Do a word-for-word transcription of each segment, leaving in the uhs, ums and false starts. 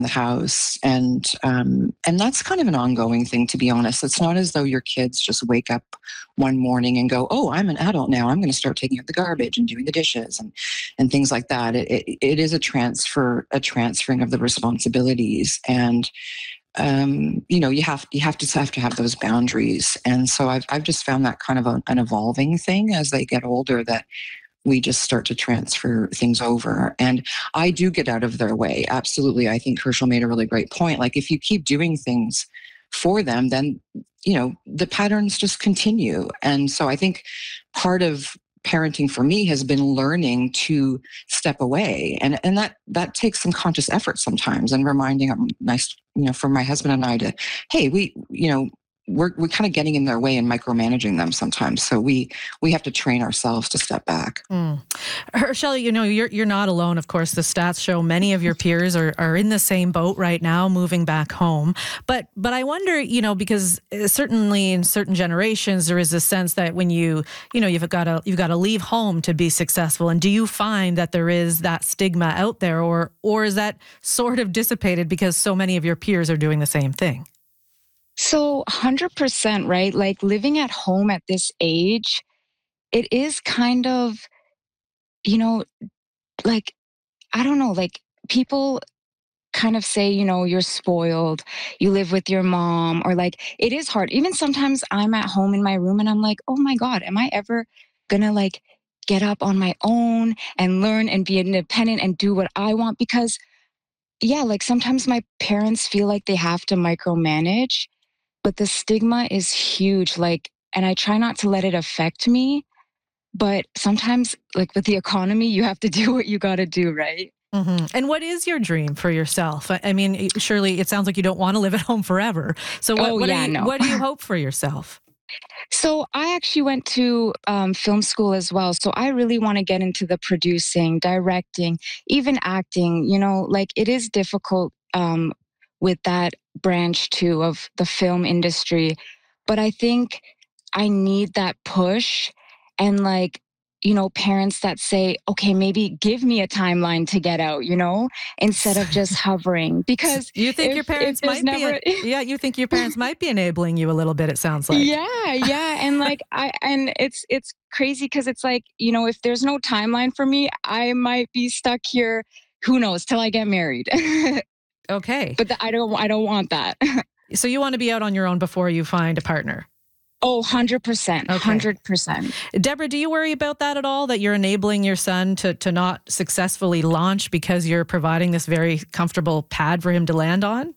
the house. And um, and that's kind of an ongoing thing, to be honest. It's not as though your kids just wake up one morning and go, oh, I'm an adult now. I'm going to start taking out the garbage and doing the dishes and, and things like that. It, it, it is a transfer, a transferring of the responsibilities. And um, you know, you have you have to have to have those boundaries. And so I've I've just found that kind of a, an evolving thing as they get older, that we just start to transfer things over. And I do get out of their way. Absolutely. I think Herschel made a really great point. Like, if you keep doing things for them, then, you know, the patterns just continue. And so I think part of parenting for me has been learning to step away. And, and that, that takes some conscious effort sometimes, and reminding um, nice, you know, for my husband and I to, hey, we, you know, we're we're kind of getting in their way and micromanaging them sometimes. So we we have to train ourselves to step back. Mm. Herschel, you know, you're you're not alone. Of course, the stats show many of your peers are, are in the same boat right now, moving back home. But but I wonder, you know, because certainly in certain generations there is a sense that when you you know you've got to you've got to leave home to be successful. And do you find that there is that stigma out there, or or is that sort of dissipated because so many of your peers are doing the same thing? So one hundred percent, right? Like, living at home at this age, it is kind of, you know, like, I don't know, like, people kind of say, you know, you're spoiled, you live with your mom, or like, it is hard. Even sometimes I'm at home in my room and I'm like, oh my God, am I ever gonna like get up on my own and learn and be independent and do what I want? Because, yeah, like, sometimes my parents feel like they have to micromanage. But the stigma is huge, like, and I try not to let it affect me. But sometimes, like, with the economy, you have to do what you got to do, right? Mm-hmm. And what is your dream for yourself? I I mean, surely it sounds like you don't want to live at home forever. So what, Oh, what, yeah, are you, no. what do you hope for yourself? So I actually went to um, film school as well. So I really want to get into the producing, directing, even acting. You know, like, it is difficult um, with that branch too of the film industry. But I think I need that push, and, like, you know, parents that say, okay, maybe give me a timeline to get out, you know, instead of just hovering. Because You think your if if parents there's might be, never yeah, you think your parents might be enabling you a little bit, it sounds like. Yeah, yeah, and, like, I and it's it's crazy because it's like, you know, if there's no timeline for me, I might be stuck here, who knows, till I get married. Okay. But the I don't I don't want that. So you want to be out on your own before you find a partner? Oh, one hundred percent, Okay. one hundred percent. Deborah, do you worry about that at all, that you're enabling your son to, to not successfully launch because you're providing this very comfortable pad for him to land on?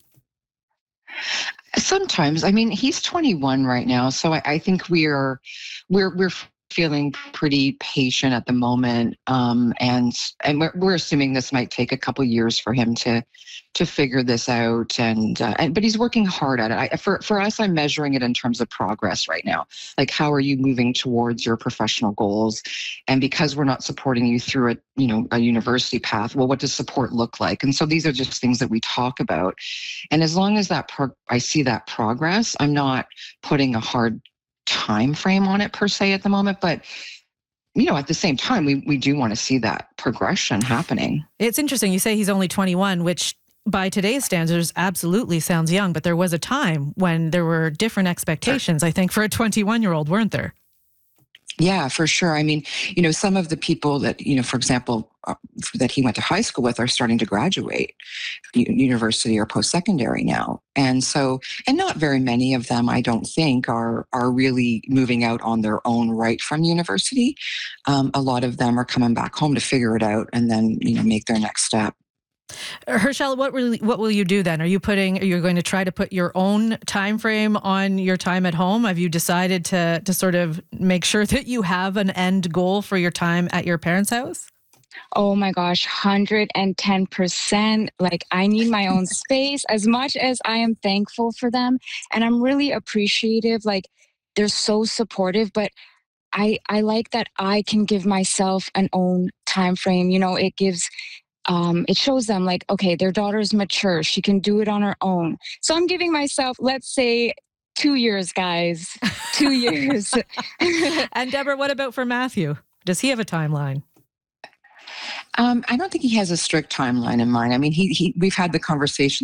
Sometimes, I mean, he's twenty-one right now, so I, I think we're we're we're feeling pretty patient at the moment, um, and and we're, we're assuming this might take a couple years for him to to figure this out, and uh, and but he's working hard at it. I, for for us, I'm measuring it in terms of progress right now. Like, how are you moving towards your professional goals? And because we're not supporting you through a you know a university path, well, what does support look like? And so these are just things that we talk about. And as long as that pro- I see that progress, I'm not putting a hard time frame on it per se at the moment, but you know, at the same time, we we do want to see that progression happening. It's interesting. You say he's only twenty-one, which by today's standards absolutely sounds young, but there was a time when there were different expectations, I think, for a twenty-one-year-old, weren't there? Yeah, for sure. I mean, you know, some of the people that, you know, for example, uh, that he went to high school with are starting to graduate u- university or post-secondary now. And so, and not very many of them, I don't think, are are really moving out on their own right from university. Um, a lot of them are coming back home to figure it out and then, you know, make their next step. Herschel, what will what will you do then? Are you putting? Are you going to try to put your own time frame on your time at home? Have you decided to to sort of make sure that you have an end goal for your time at your parents' house? Oh my gosh, one hundred ten percent. Like, I need my own space as much as I am thankful for them. And I'm really appreciative. Like, they're so supportive, but I I like that I can give myself an own time frame. You know, it gives um it shows them, like, okay, their daughter's mature. She can do it on her own. So I'm giving myself, let's say, two years, guys. Two years. And Deborah, what about for Matthew? Does he have a timeline? Um, I don't think he has a strict timeline in mind. I mean, he, he we've had the conversation